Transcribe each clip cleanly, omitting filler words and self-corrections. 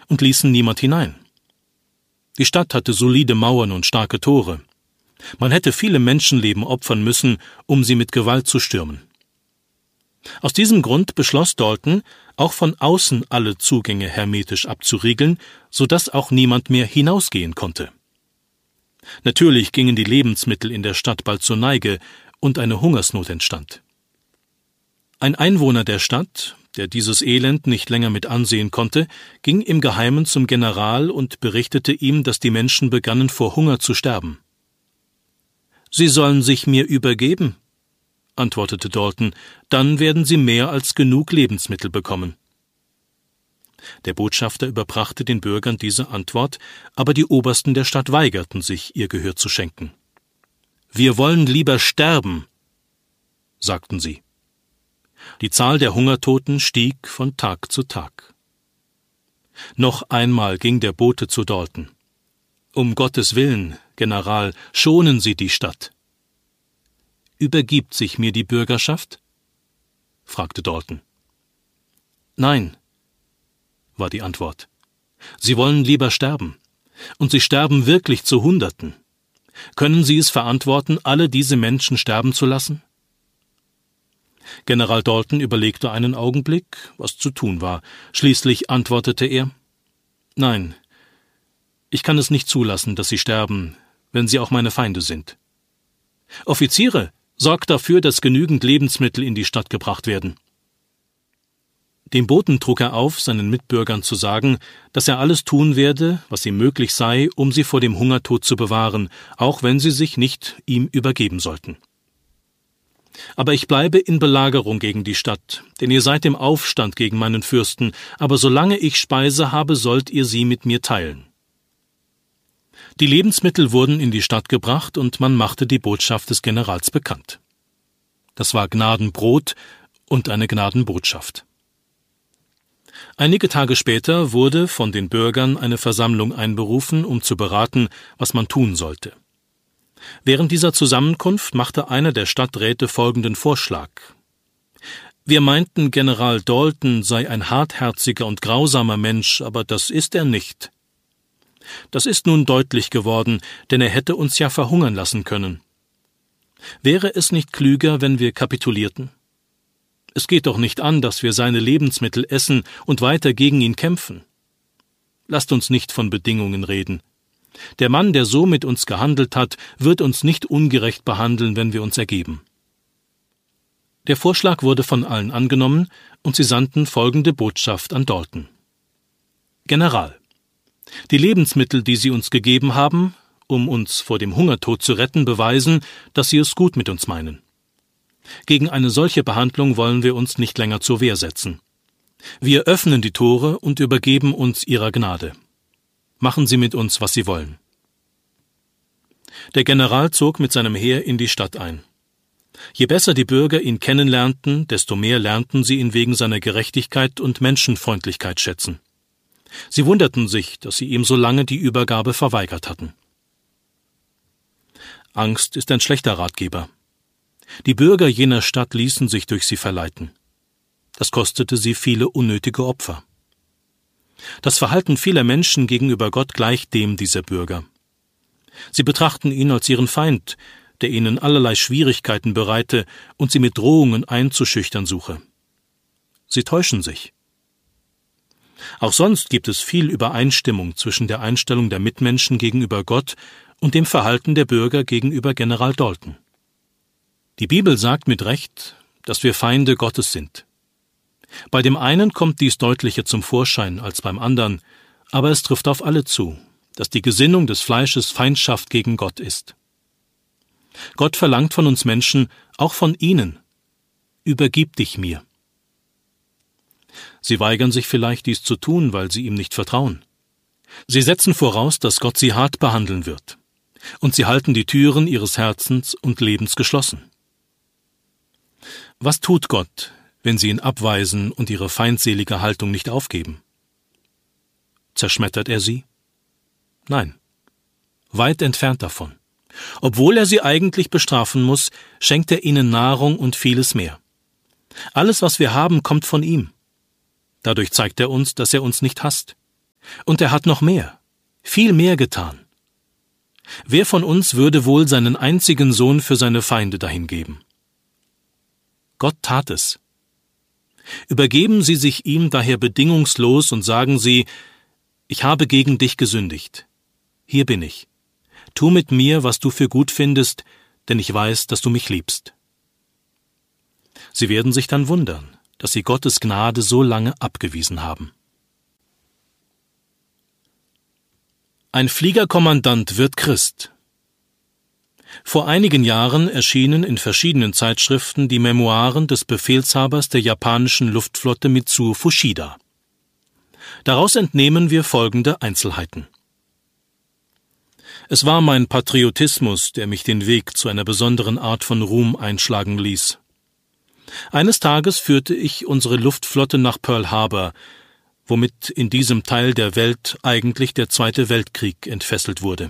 und ließen niemand hinein. Die Stadt hatte solide Mauern und starke Tore. Man hätte viele Menschenleben opfern müssen, um sie mit Gewalt zu stürmen. Aus diesem Grund beschloss Dalton, auch von außen alle Zugänge hermetisch abzuriegeln, sodass auch niemand mehr hinausgehen konnte. Natürlich gingen die Lebensmittel in der Stadt bald zur Neige und eine Hungersnot entstand. Ein Einwohner der Stadt, der dieses Elend nicht länger mit ansehen konnte, ging im Geheimen zum General und berichtete ihm, dass die Menschen begannen vor Hunger zu sterben. »Sie sollen sich mir übergeben«, antwortete Dalton, »dann werden sie mehr als genug Lebensmittel bekommen.« Der Botschafter überbrachte den Bürgern diese Antwort, aber die Obersten der Stadt weigerten sich, ihr Gehör zu schenken. »Wir wollen lieber sterben«, sagten sie. Die Zahl der Hungertoten stieg von Tag zu Tag. Noch einmal ging der Bote zu Dalton. »Um Gottes Willen, General, schonen Sie die Stadt.« »Übergibt sich mir die Bürgerschaft?« fragte Dalton. »Nein«, war die Antwort. »Sie wollen lieber sterben. Und sie sterben wirklich zu Hunderten. Können Sie es verantworten, alle diese Menschen sterben zu lassen?« General Dalton überlegte einen Augenblick, was zu tun war. Schließlich antwortete er, »Nein, ich kann es nicht zulassen, dass sie sterben, wenn sie auch meine Feinde sind. Offiziere, sorgt dafür, dass genügend Lebensmittel in die Stadt gebracht werden.« Dem Boten trug er auf, seinen Mitbürgern zu sagen, dass er alles tun werde, was ihm möglich sei, um sie vor dem Hungertod zu bewahren, auch wenn sie sich nicht ihm übergeben sollten. »Aber ich bleibe in Belagerung gegen die Stadt, denn ihr seid im Aufstand gegen meinen Fürsten, aber solange ich Speise habe, sollt ihr sie mit mir teilen.« Die Lebensmittel wurden in die Stadt gebracht und man machte die Botschaft des Generals bekannt. Das war Gnadenbrot und eine Gnadenbotschaft. Einige Tage später wurde von den Bürgern eine Versammlung einberufen, um zu beraten, was man tun sollte. Während dieser Zusammenkunft machte einer der Stadträte folgenden Vorschlag. »Wir meinten, General Dalton sei ein hartherziger und grausamer Mensch, aber das ist er nicht. Das ist nun deutlich geworden, denn er hätte uns ja verhungern lassen können. Wäre es nicht klüger, wenn wir kapitulierten? Es geht doch nicht an, dass wir seine Lebensmittel essen und weiter gegen ihn kämpfen. Lasst uns nicht von Bedingungen reden. Der Mann, der so mit uns gehandelt hat, wird uns nicht ungerecht behandeln, wenn wir uns ergeben.« Der Vorschlag wurde von allen angenommen, und sie sandten folgende Botschaft an Dalton. »General, die Lebensmittel, die Sie uns gegeben haben, um uns vor dem Hungertod zu retten, beweisen, dass Sie es gut mit uns meinen. Gegen eine solche Behandlung wollen wir uns nicht länger zur Wehr setzen. Wir öffnen die Tore und übergeben uns Ihrer Gnade. Machen Sie mit uns, was Sie wollen.« Der General zog mit seinem Heer in die Stadt ein. Je besser die Bürger ihn kennenlernten, desto mehr lernten sie ihn wegen seiner Gerechtigkeit und Menschenfreundlichkeit schätzen. Sie wunderten sich, dass sie ihm so lange die Übergabe verweigert hatten. Angst ist ein schlechter Ratgeber. Die Bürger jener Stadt ließen sich durch sie verleiten. Das kostete sie viele unnötige Opfer. Das Verhalten vieler Menschen gegenüber Gott gleicht dem dieser Bürger. Sie betrachten ihn als ihren Feind, der ihnen allerlei Schwierigkeiten bereite und sie mit Drohungen einzuschüchtern suche. Sie täuschen sich. Auch sonst gibt es viel Übereinstimmung zwischen der Einstellung der Mitmenschen gegenüber Gott und dem Verhalten der Bürger gegenüber General Dalton. Die Bibel sagt mit Recht, dass wir Feinde Gottes sind. Bei dem einen kommt dies deutlicher zum Vorschein als beim anderen, aber es trifft auf alle zu, dass die Gesinnung des Fleisches Feindschaft gegen Gott ist. Gott verlangt von uns Menschen, auch von Ihnen, übergib dich mir. Sie weigern sich vielleicht, dies zu tun, weil sie ihm nicht vertrauen. Sie setzen voraus, dass Gott sie hart behandeln wird, und sie halten die Türen ihres Herzens und Lebens geschlossen. Was tut Gott, wenn sie ihn abweisen und ihre feindselige Haltung nicht aufgeben? Zerschmettert er sie? Nein, weit entfernt davon. Obwohl er sie eigentlich bestrafen muss, schenkt er ihnen Nahrung und vieles mehr. Alles, was wir haben, kommt von ihm. Dadurch zeigt er uns, dass er uns nicht hasst. Und er hat noch mehr, viel mehr getan. Wer von uns würde wohl seinen einzigen Sohn für seine Feinde dahingeben? Gott tat es. Übergeben Sie sich ihm daher bedingungslos und sagen Sie: Ich habe gegen dich gesündigt. Hier bin ich. Tu mit mir, was du für gut findest, denn ich weiß, dass du mich liebst. Sie werden sich dann wundern, dass Sie Gottes Gnade so lange abgewiesen haben. Ein Fliegerkommandant wird Christ. Vor einigen Jahren erschienen in verschiedenen Zeitschriften die Memoiren des Befehlshabers der japanischen Luftflotte Mitsuo Fuchida. Daraus entnehmen wir folgende Einzelheiten. Es war mein Patriotismus, der mich den Weg zu einer besonderen Art von Ruhm einschlagen ließ. Eines Tages führte ich unsere Luftflotte nach Pearl Harbor, womit in diesem Teil der Welt eigentlich der Zweite Weltkrieg entfesselt wurde.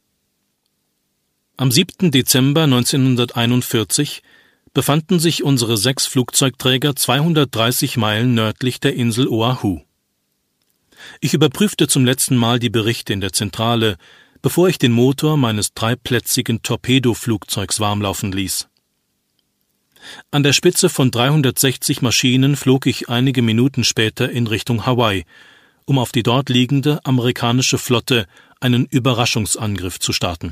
Am 7. Dezember 1941 befanden sich unsere 6 Flugzeugträger 230 Meilen nördlich der Insel Oahu. Ich überprüfte zum letzten Mal die Berichte in der Zentrale, bevor ich den Motor meines 3-plätzigen Torpedoflugzeugs warmlaufen ließ. An der Spitze von 360 Maschinen flog ich einige Minuten später in Richtung Hawaii, um auf die dort liegende amerikanische Flotte einen Überraschungsangriff zu starten.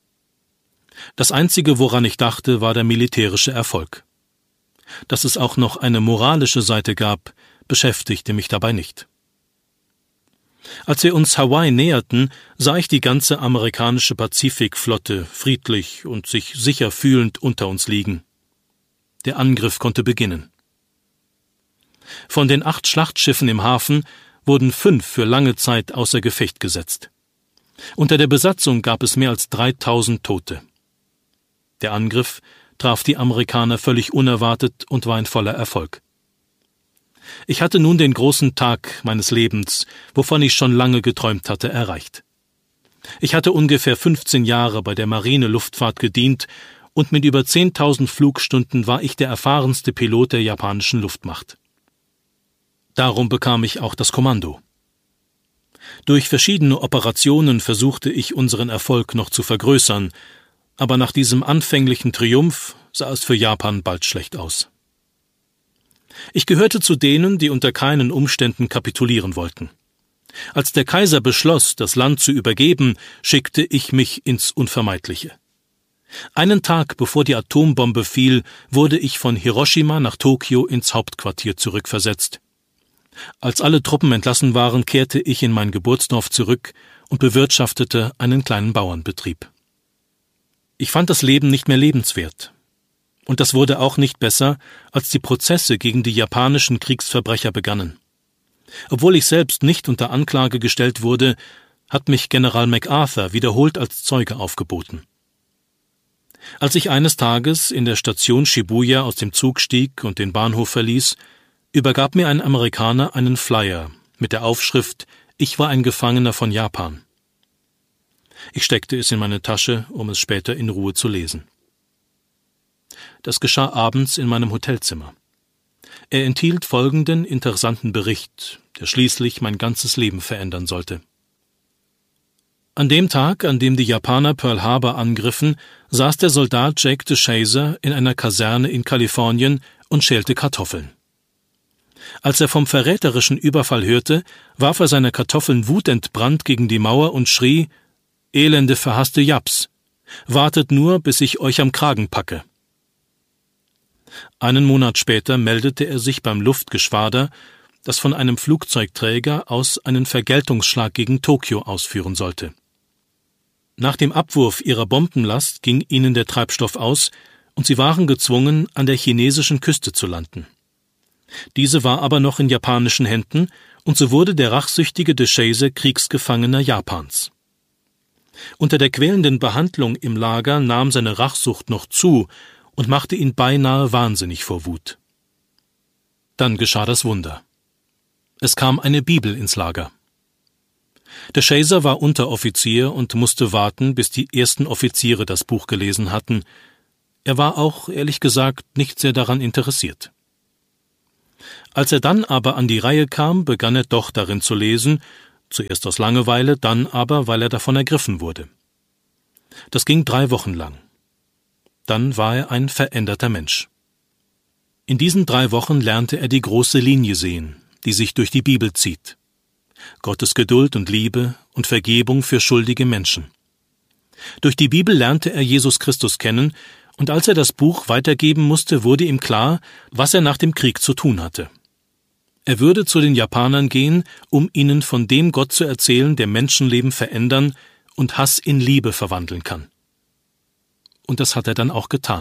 Das Einzige, woran ich dachte, war der militärische Erfolg. Dass es auch noch eine moralische Seite gab, beschäftigte mich dabei nicht. Als wir uns Hawaii näherten, sah ich die ganze amerikanische Pazifikflotte friedlich und sich sicher fühlend unter uns liegen. Der Angriff konnte beginnen. Von den 8 Schlachtschiffen im Hafen wurden 5 für lange Zeit außer Gefecht gesetzt. Unter der Besatzung gab es mehr als 3000 Tote. Der Angriff traf die Amerikaner völlig unerwartet und war ein voller Erfolg. Ich hatte nun den großen Tag meines Lebens, wovon ich schon lange geträumt hatte, erreicht. Ich hatte ungefähr 15 Jahre bei der Marineluftfahrt gedient und mit über 10.000 Flugstunden war ich der erfahrenste Pilot der japanischen Luftmacht. Darum bekam ich auch das Kommando. Durch verschiedene Operationen versuchte ich, unseren Erfolg noch zu vergrößern, aber nach diesem anfänglichen Triumph sah es für Japan bald schlecht aus. Ich gehörte zu denen, die unter keinen Umständen kapitulieren wollten. Als der Kaiser beschloss, das Land zu übergeben, schickte ich mich ins Unvermeidliche. Einen Tag bevor die Atombombe fiel, wurde ich von Hiroshima nach Tokio ins Hauptquartier zurückversetzt. Als alle Truppen entlassen waren, kehrte ich in mein Geburtsdorf zurück und bewirtschaftete einen kleinen Bauernbetrieb. Ich fand das Leben nicht mehr lebenswert. Und das wurde auch nicht besser, als die Prozesse gegen die japanischen Kriegsverbrecher begannen. Obwohl ich selbst nicht unter Anklage gestellt wurde, hat mich General MacArthur wiederholt als Zeuge aufgeboten. Als ich eines Tages in der Station Shibuya aus dem Zug stieg und den Bahnhof verließ, übergab mir ein Amerikaner einen Flyer mit der Aufschrift »Ich war ein Gefangener von Japan«. Ich steckte es in meine Tasche, um es später in Ruhe zu lesen. Das geschah abends in meinem Hotelzimmer. Er enthielt folgenden interessanten Bericht, der schließlich mein ganzes Leben verändern sollte. An dem Tag, an dem die Japaner Pearl Harbor angriffen, saß der Soldat Jake DeShazer in einer Kaserne in Kalifornien und schälte Kartoffeln. Als er vom verräterischen Überfall hörte, warf er seine Kartoffeln wutentbrannt gegen die Mauer und schrie: »Elende, verhasste Japs! Wartet nur, bis ich euch am Kragen packe!« Einen Monat später meldete er sich beim Luftgeschwader, das von einem Flugzeugträger aus einen Vergeltungsschlag gegen Tokio ausführen sollte. Nach dem Abwurf ihrer Bombenlast ging ihnen der Treibstoff aus und sie waren gezwungen, an der chinesischen Küste zu landen. Diese war aber noch in japanischen Händen und so wurde der rachsüchtige DeShazer Kriegsgefangener Japans. Unter der quälenden Behandlung im Lager nahm seine Rachsucht noch zu und machte ihn beinahe wahnsinnig vor Wut. Dann geschah das Wunder. Es kam eine Bibel ins Lager. DeShazer war Unteroffizier und musste warten, bis die ersten Offiziere das Buch gelesen hatten. Er war auch, ehrlich gesagt, nicht sehr daran interessiert. Als er dann aber an die Reihe kam, begann er doch darin zu lesen, Zuerst aus Langeweile, dann aber, weil er davon ergriffen wurde. Das ging 3 Wochen lang. Dann war er ein veränderter Mensch. In diesen 3 Wochen lernte er die große Linie sehen, die sich durch die Bibel zieht. Gottes Geduld und Liebe und Vergebung für schuldige Menschen. Durch die Bibel lernte er Jesus Christus kennen, und als er das Buch weitergeben musste, wurde ihm klar, was er nach dem Krieg zu tun hatte. Er würde zu den Japanern gehen, um ihnen von dem Gott zu erzählen, der Menschenleben verändern und Hass in Liebe verwandeln kann. Und das hat er dann auch getan.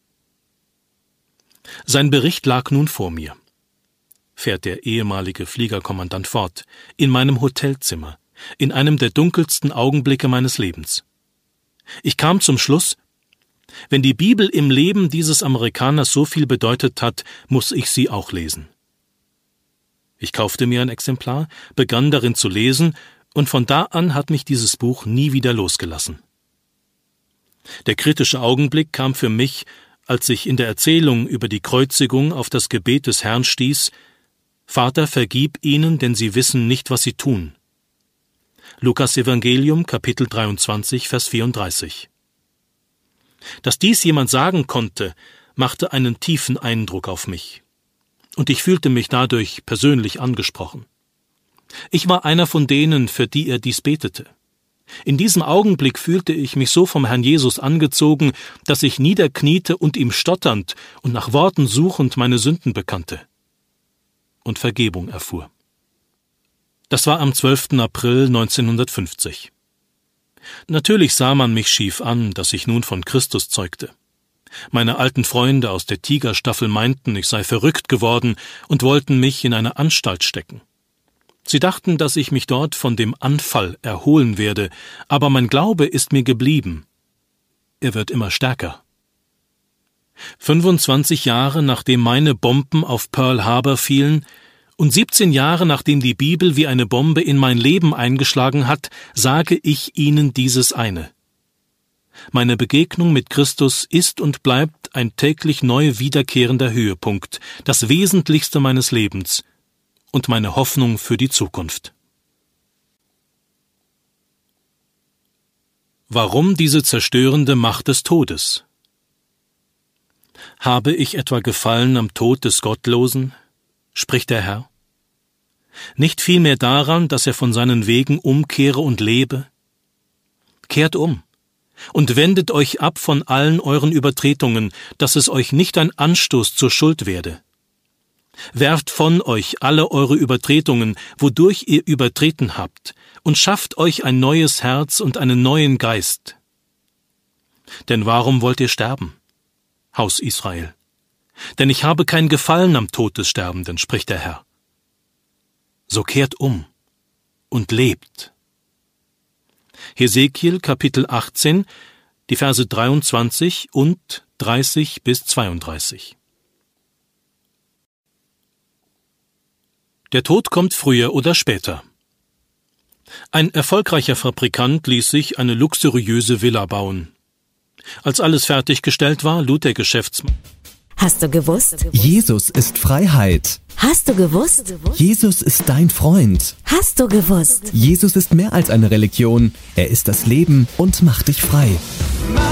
Sein Bericht lag nun vor mir, fährt der ehemalige Fliegerkommandant fort, in meinem Hotelzimmer, in einem der dunkelsten Augenblicke meines Lebens. Ich kam zum Schluss, wenn die Bibel im Leben dieses Amerikaners so viel bedeutet hat, muss ich sie auch lesen. Ich kaufte mir ein Exemplar, begann darin zu lesen, und von da an hat mich dieses Buch nie wieder losgelassen. Der kritische Augenblick kam für mich, als ich in der Erzählung über die Kreuzigung auf das Gebet des Herrn stieß: Vater, vergib ihnen, denn sie wissen nicht, was sie tun. Lukas Evangelium, Kapitel 23, Vers 34. Dass dies jemand sagen konnte, machte einen tiefen Eindruck auf mich. Und ich fühlte mich dadurch persönlich angesprochen. Ich war einer von denen, für die er dies betete. In diesem Augenblick fühlte ich mich so vom Herrn Jesus angezogen, dass ich niederkniete und ihm stotternd und nach Worten suchend meine Sünden bekannte und Vergebung erfuhr. Das war am 12. April 1950. Natürlich sah man mich schief an, dass ich nun von Christus zeugte. Meine alten Freunde aus der Tigerstaffel meinten, ich sei verrückt geworden und wollten mich in eine Anstalt stecken. Sie dachten, dass ich mich dort von dem Anfall erholen werde, aber mein Glaube ist mir geblieben. Er wird immer stärker. 25 Jahre nachdem meine Bomben auf Pearl Harbor fielen und 17 Jahre nachdem die Bibel wie eine Bombe in mein Leben eingeschlagen hat, sage ich Ihnen dieses eine: Meine Begegnung mit Christus ist und bleibt ein täglich neu wiederkehrender Höhepunkt, das Wesentlichste meines Lebens und meine Hoffnung für die Zukunft. Warum diese zerstörende Macht des Todes? Habe ich etwa Gefallen am Tod des Gottlosen? Spricht der Herr. Nicht vielmehr daran, dass er von seinen Wegen umkehre und lebe? Kehrt um und wendet euch ab von allen euren Übertretungen, dass es euch nicht ein Anstoß zur Schuld werde. Werft von euch alle eure Übertretungen, wodurch ihr übertreten habt, und schafft euch ein neues Herz und einen neuen Geist. Denn warum wollt ihr sterben, Haus Israel? Denn ich habe kein Gefallen am Tod des Sterbenden, spricht der Herr. So kehrt um und lebt. Hesekiel, Kapitel 18, die Verse 23 und 30 bis 32. Der Tod kommt früher oder später. Ein erfolgreicher Fabrikant ließ sich eine luxuriöse Villa bauen. Als alles fertiggestellt war, lud der Geschäftsmann. Hast du gewusst? Jesus ist Freiheit. Hast du gewusst? Jesus ist dein Freund. Hast du gewusst? Jesus ist mehr als eine Religion. Er ist das Leben und macht dich frei.